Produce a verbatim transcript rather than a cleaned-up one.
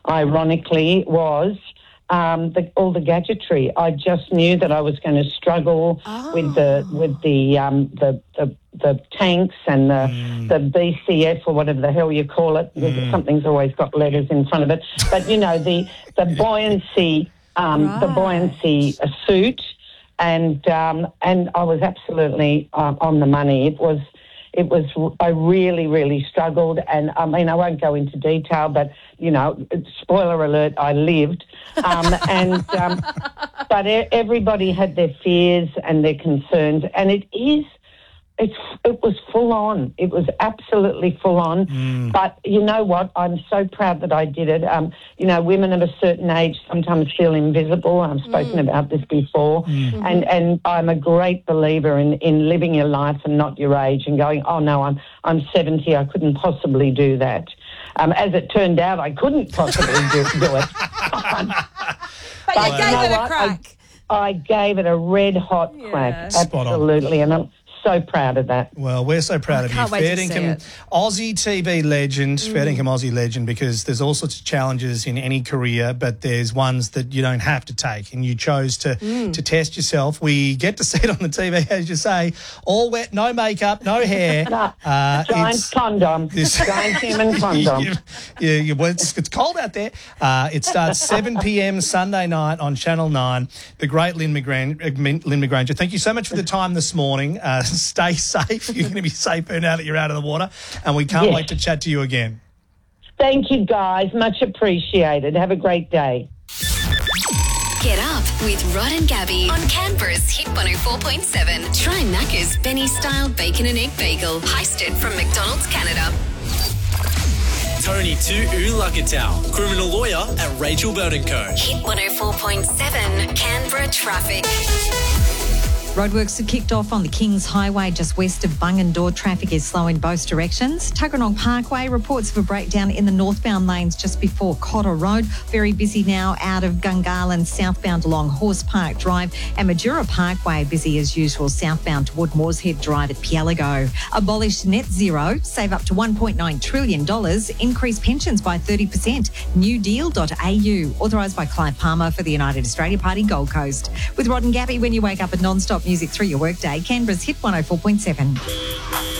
ironically, was um, the, all the gadgetry. I just knew that I was going to struggle Oh. with the with the um, the, the the tanks and the Mm. the B C F or whatever the hell you call it. Mm. Something's always got letters in front of it. But you know the the buoyancy um, the Right. buoyancy uh, suit, and um, and I was absolutely uh, on the money. It was. It was, I really, really struggled. And I mean, I won't go into detail, but, you know, spoiler alert, I lived. Um, and, um, but e- everybody had their fears and their concerns. And it is, it's, it was full on. It was absolutely full on. Mm. But you know what? I'm so proud that I did it. Um, you know, women of a certain age sometimes feel invisible. I've spoken Mm. about this before. Mm. And, and I'm a great believer in, in living your life and not your age and going, oh, no, I'm I'm seventy. I couldn't possibly do that. Um, as it turned out, I couldn't possibly do, do it. But you But gave you know it a what? crack. I gave it a red-hot Yeah. crack. Spot on. Absolutely. And I'm so proud of that. Well, we're so proud I of you. can't wait to Fair see Dinkum, it. Aussie T V legend, fair dinkum Aussie legend, because there's all sorts of challenges in any career, but there's ones that you don't have to take, and you chose to, to test yourself. We get to see it on the T V, as you say, all wet, no makeup, no hair. No, Uh, giant it's- condom. this- Giant human condom. you, you, you, well, it's, it's cold out there. Uh, it starts seven p.m. Sunday night on Channel nine. The great Lynn McGran- uh, Lynn McGranger, thank you so much for the time this morning. Uh, stay safe. You're going to be safer now that you're out of the water, and we can't Yes. wait to chat to you again. Thank you, guys. Much appreciated. Have a great day. Get up with Rod and Gabby on Canberra's Hit one oh four point seven. Try Macca's Benny-style bacon and egg bagel, heisted from McDonald's Canada. Tony to Ulagatal, criminal lawyer at Rachel Bird and Co. Hit one oh four point seven, Canberra traffic. Roadworks have kicked off on the Kings Highway just west of Bungendore. Traffic is slow in both directions. Tuggeranong Parkway reports of a breakdown in the northbound lanes just before Cotter Road. Very busy now out of Gungahlin southbound along Horse Park Drive, and Majura Parkway busy as usual southbound toward Moorshead Drive at Pielago. Abolish net zero, save up to one point nine trillion dollars, increase pensions by thirty percent. new deal dot a u, authorised by Clive Palmer for the United Australia Party Gold Coast. With Rod and Gabby when you wake up at non-stop music through your workday, Canberra's Hit one oh four point seven.